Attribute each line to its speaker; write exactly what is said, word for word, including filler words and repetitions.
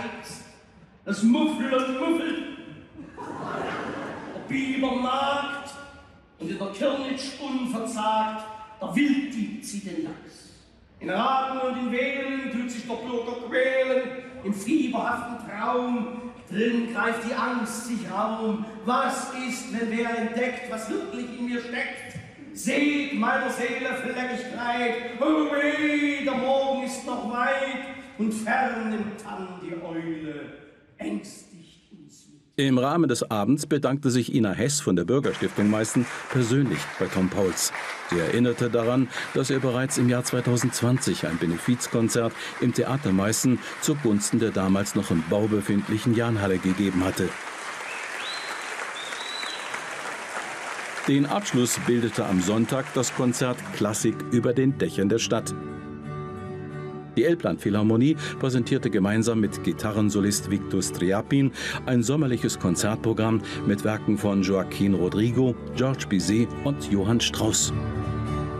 Speaker 1: heizt. Das Muffel und Muffel. Der Biber nagt und in der Kirnitsch unverzagt der Wilddieb zieht den Lachs. In Raten und in Wählen tut sich der Bürger quälen, im fieberhaften Traum. Drin greift die Angst sich Raum. Was ist, wenn wer entdeckt, was wirklich in mir steckt? Seht meiner Seele Fleckigkeit, oh weh, der Morgen ist noch weit und fern im Tann die Eule ängstigt uns mit.
Speaker 2: Im Rahmen des Abends bedankte sich Ina Hess von der Bürgerstiftung Meißen persönlich bei Tom Pauls. Sie erinnerte daran, dass er bereits im Jahr zweitausendzwanzig ein Benefizkonzert im Theater Meißen zugunsten der damals noch im Bau befindlichen Jahnhalle gegeben hatte. Den Abschluss bildete am Sonntag das Konzert Klassik über den Dächern der Stadt. Die Elbland Philharmonie präsentierte gemeinsam mit Gitarrensolist Victor Striapin ein sommerliches Konzertprogramm mit Werken von Joaquin Rodrigo, Georges Bizet und Johann Strauss.